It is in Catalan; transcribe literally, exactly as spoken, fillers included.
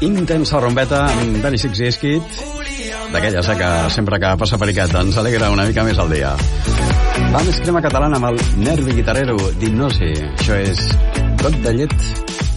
intensa rombeta amb Danny Six i Skid, d'aquelles eh, que sempre que passa per aquest ens alegra una mica més el dia. Va més crema catalana amb el nervi guitarrero d'Hipnosi. Això és Got de llet